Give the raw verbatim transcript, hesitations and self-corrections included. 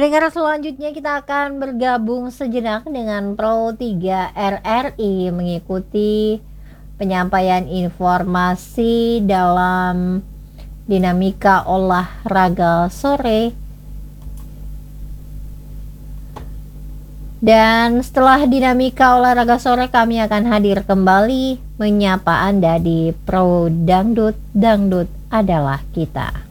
Pendengar selanjutnya kita akan bergabung sejenak dengan Pro tiga R R I mengikuti penyampaian informasi dalam dinamika olahraga sore. Dan setelah dinamika olahraga sore kami akan hadir kembali menyapa Anda di Pro Dangdut, Dangdut adalah kita.